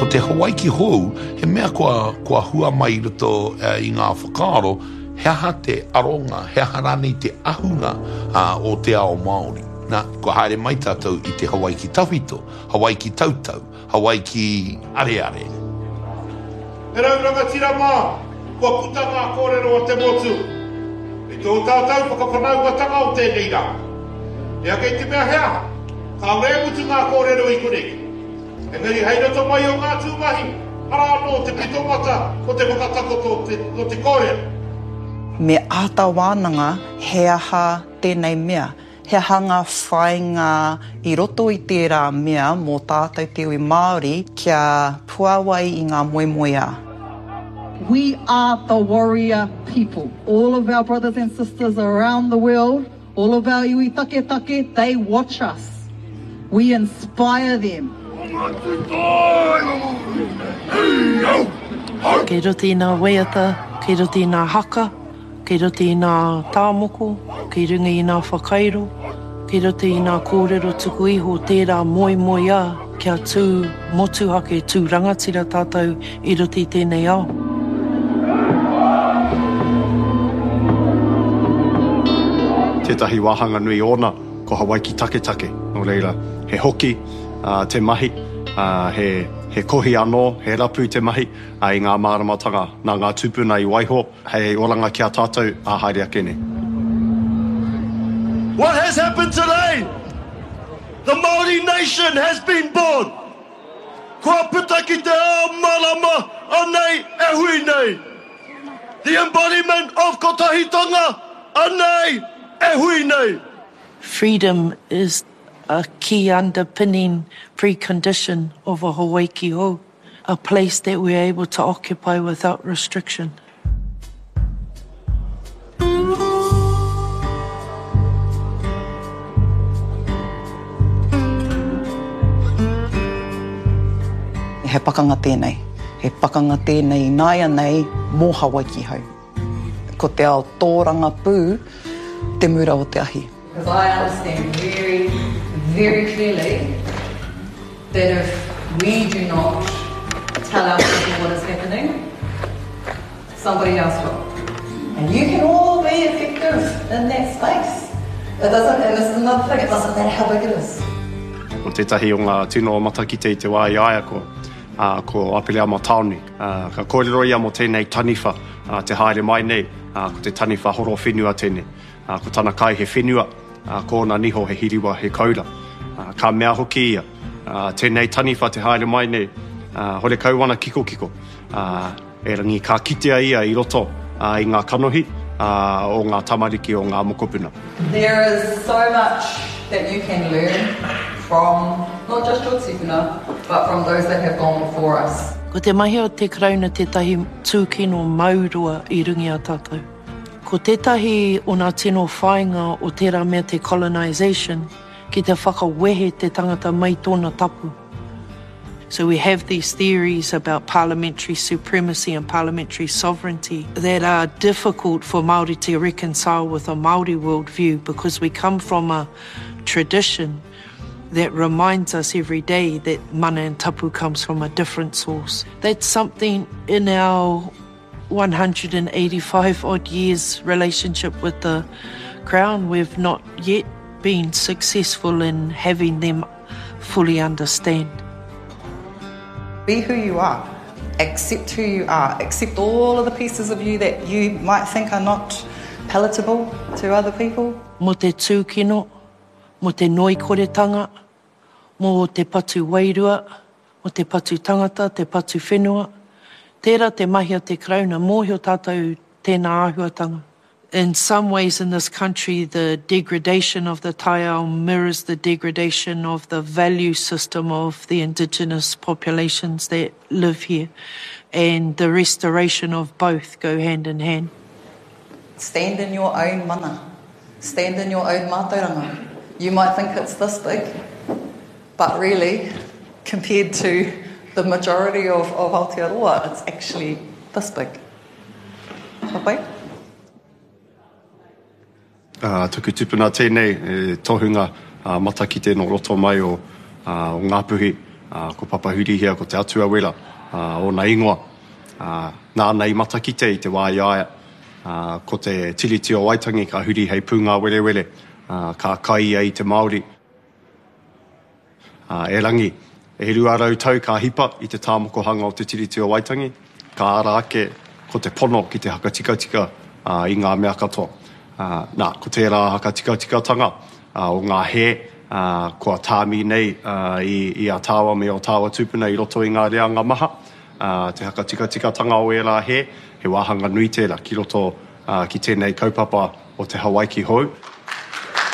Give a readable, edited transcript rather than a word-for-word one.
ko te Hawaii ki hou, he mea kua hua mai ruto I ngā whakaaro, he aha te aronga, he aha rānei te ahunga o te ao Māori. Nā, kua haere mai tātou I te Hawaii ki tawhito, Hawaii ki tautau, Hawaii ki areare. E rauranga tira mā, kua puta ngā kōrero o te motu. E tō tātou whakawhanaungatanga o tēnei rā. E a kei te mea hea, ka rea mutu ngā kōrero I koneki. E ngari heira to mai o ngā tūmahi, ara anō te pitomata o te whakatakoto o te kōrero. Me āta wānanga, he aha tēnei mea. He aha ngā whainga I roto I tērā mea mō tātou te iwi Māori kia puawai I ngā moemoea. We are the warrior people. All of our brothers and sisters around the world, all of our iwi take, they watch us. We inspire them. Kei roti nā weata, kei roti nā haka, kei roti nā tāmoko, kei runga I nā whakairo, kei roti I nā kōrero tuku iho tērā moemoea kia tū motuhake, tū rangatira tātou I roti tēnei ao. Tētahi wāhanga nui ona, ko Hawaii ki take, no reira, he hoki, te mahi, he kohi anō, he rapu te mahi, I ngā māramatanga, nā ngā tūpuna I waiho, hei oranga kia tātou, a haere akene. What has happened today? The Māori nation has been born. Kua puta ki te ao marama, anei e hui nei. The embodiment of kotahitanga, anei e hui nei. Freedom is a key underpinning precondition of a Hawaii ki hou, a place that we're able to occupy without restriction. He pakanga tēnei. He pakanga tēnei nāia nei mō Hawaii ki hou. Ko te ao tōranga pū, te mura o te ahi. Because I understand very, very clearly that if we do not tell our people what is happening, somebody else will. And you can all be effective in that space. It doesn't, and this is another thing, it doesn't matter how big it is. O tētahi o ngā tino o matakite I te wā I aia ko Apelea Mataoni. Ka kōrero ia mo tēnei taniwha, te haere mai nei, ko te taniwha horo whenua tēnei. Ko tana kai he whenua, ko nā niho he hiriwa he kaura. Ka mea hoki ia, tēnei taniwha te haere mai nei, hore kauana kiko. E rangi ka kitea ia I roto I ngā kanohi, o ngā tamariki o ngā mokopuna. There is so much that you can learn from not just your tūpuna, but from those that have gone before us. Ko te mahi o te krauna tētahi tūkino maurua I rungi a tātou. Ko tētahi o nā tino whainga o tērā mea te colonisation ki te whakawehe te tangata mai tōna tapu. So we have these theories about parliamentary supremacy and parliamentary sovereignty that are difficult for Māori to reconcile with a Māori worldview because we come from a tradition that reminds us every day that mana and tapu comes from a different source. That's something in our 185 odd years relationship with the Crown we've not yet been successful in having them fully understand. Be who you are. Accept who you are. Accept all of the pieces of you that you might think are not palatable to other people. Mo te tūkino, mo te noikoretanga, mo te patu wairua, mo te patu tangata, te patu whenua. Tērā te mahi o te krauna, mōhio tātou tēnā āhuatanga. In some ways in this country, the degradation of the taiao mirrors the degradation of the value system of the indigenous populations that live here. And the restoration of both go hand in hand. Stand in your own mana. Stand in your own mātauranga. You might think it's this big, but really, compared to the majority of Aotearoa, it's actually this big. Hapai? Tuku tupuna tēnei, tohunga mata ki tēnō roto mai o Ngāpuhi, ko papahuri hia ko te atua wera o na ingoa. Nā nei matakite I te wāiaia, ko te tiriti o Waitangi ka huri hei pūngā were, ka kai ai te Māori. E rangi, e rua rau tau ka hipa I te tāmokohanga o te tiriti o Waitangi, ka ara ake ko te pono ki te hakatika I ngā mea katoa. Nā, ko tērā hakatika-tanga o ngā he, kua tāmi nei I a tāwa me o tāwa tūpuna I roto I ngā reanga maha. Te hakatika-tanga o ērā he wāhanga nui tērā ki roto ki tēnei kaupapa o te Hawaii ki hou.